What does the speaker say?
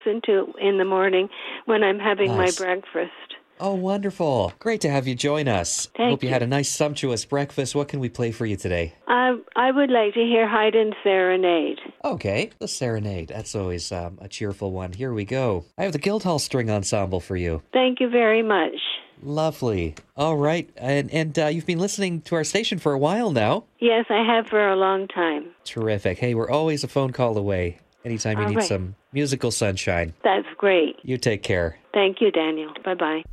listen to in the morning when I'm having Nice. my breakfast. Oh, wonderful. Great to have you join us. Thank Hope you you. had a nice, sumptuous breakfast. What can we play for you today? I would like to hear Haydn's Serenade. Okay, the Serenade. That's always a cheerful one. Here we go. I have the Guildhall String Ensemble for you. Thank you very much. Lovely. All right. And you've been listening to our station for a while now. Yes, I have for a long time. Terrific. Hey, we're always a phone call away. Anytime you All need right. some musical sunshine. That's great. You take care. Thank you, Daniel. Bye-bye.